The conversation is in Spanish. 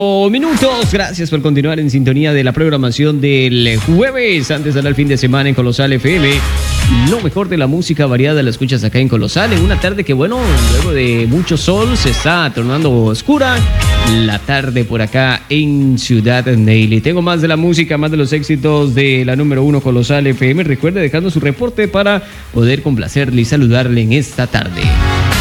Minutos, gracias por continuar en sintonía de la programación del jueves, antes de dar el fin de semana en Colosal FM. Lo mejor de la música variada la escuchas acá en Colosal, en una tarde que, bueno, luego de mucho sol se está tornando oscura la tarde por acá en Ciudad Daily. Tengo más de la música, más de los éxitos de la número 1 Colosal FM. Recuerde dejando su reporte para poder complacerle y saludarle en esta tarde.